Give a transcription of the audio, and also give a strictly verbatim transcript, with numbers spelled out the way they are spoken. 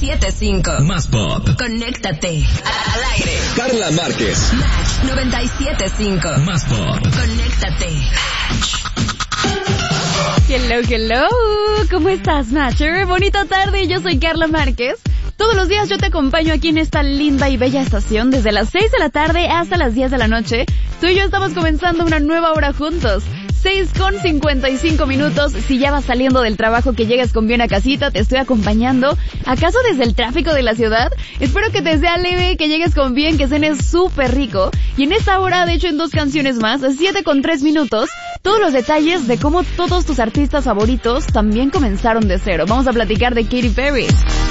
siete cinco. Más pop. Conéctate. Al aire. Carla Márquez. Match noventa y siete cinco. Más pop. Conéctate. Hello, hello. ¿Cómo estás, Matcher? Bonita tarde, yo soy Carla Márquez. Todos los días yo te acompaño aquí en esta linda y bella estación desde las seis de la tarde hasta las diez de la noche. Tú y yo estamos comenzando una nueva hora juntos. seis con cincuenta y cinco minutos. Si ya vas saliendo del trabajo, que llegues con bien a casita, te estoy acompañando. ¿Acaso desde el tráfico de la ciudad? Espero que te sea leve, que llegues con bien, que cenes súper rico. Y en esta hora, de hecho en dos canciones más, siete con tres minutos, todos los detalles de cómo todos tus artistas favoritos también comenzaron de cero. Vamos a platicar de Katy Perry.